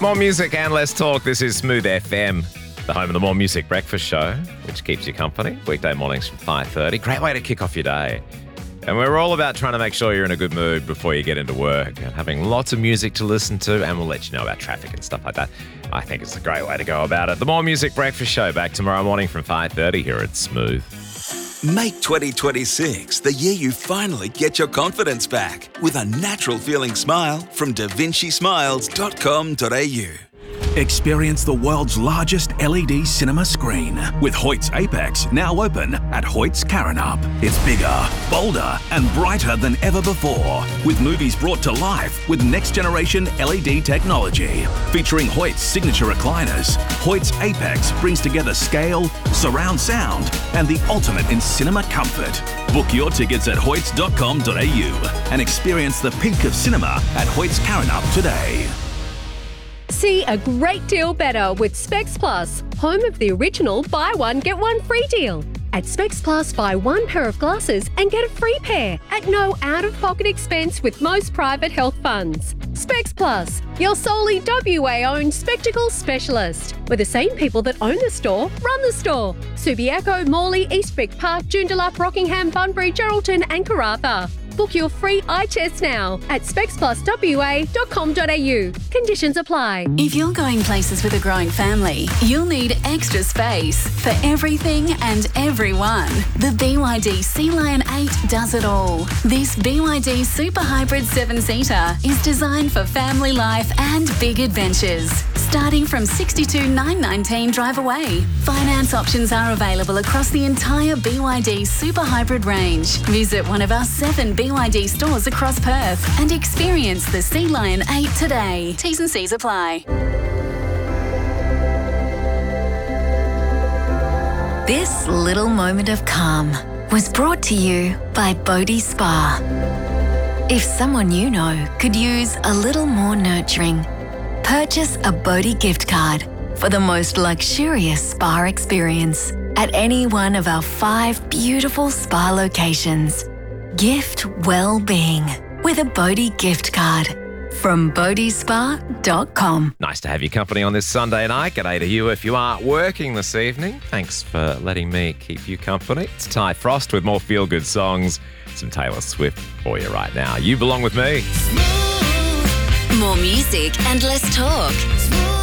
More music and less talk. This is Smooth FM, the home of the More Music Breakfast Show, which keeps you company weekday mornings from 5:30. Great way to kick off your day. And we're all about trying to make sure you're in a good mood before you get into work and having lots of music to listen to, and we'll let you know about traffic and stuff like that. I think it's a great way to go about it. The More Music Breakfast Show back tomorrow morning from 5:30 here at Smooth. Make 2026 the year you finally get your confidence back with a natural feeling smile from davincismiles.com.au. Experience the world's largest LED cinema screen with Hoyt's Apex now open at Hoyt's Karrinyup. It's bigger, bolder and brighter than ever before, with movies brought to life with next-generation LED technology. Featuring Hoyt's signature recliners, Hoyt's Apex brings together scale, surround sound and the ultimate in cinema comfort. Book your tickets at hoyts.com.au and experience the peak of cinema at Hoyt's Karrinyup today. See a great deal better with Specs Plus, home of the original buy one, get one free deal. At Specs Plus, buy one pair of glasses and get a free pair at no out-of-pocket expense with most private health funds. Specs Plus, your solely WA-owned spectacle specialist, where the same people that own the store run the store. Subiaco, Morley, Eastwick Park, Joondalup, Rockingham, Bunbury, Geraldton and Karratha. Book your free eye test now at specspluswa.com.au. Conditions apply. If you're going places with a growing family, you'll need extra space for everything and everyone. The BYD Sea Lion 8 does it all. This BYD Super Hybrid 7-seater is designed for family life and big adventures. Starting from $62,919 drive away. Finance options are available across the entire BYD Super Hybrid range. Visit one of our 7 BYD stores across Perth and experience the Sea Lion 8 today. T's and C's apply. This little moment of calm was brought to you by Bodhi Spa. If someone you know could use a little more nurturing, purchase a Bodhi gift card for the most luxurious spa experience at any one of our 5 beautiful spa locations. Gift well-being with a Bodhi gift card from bodhispa.com. Nice to have your company on this Sunday night. G'day to you if you are working this evening. Thanks for letting me keep you company. It's Ty Frost with more feel-good songs. Some Taylor Swift for you right now. You belong with me. More music and less talk.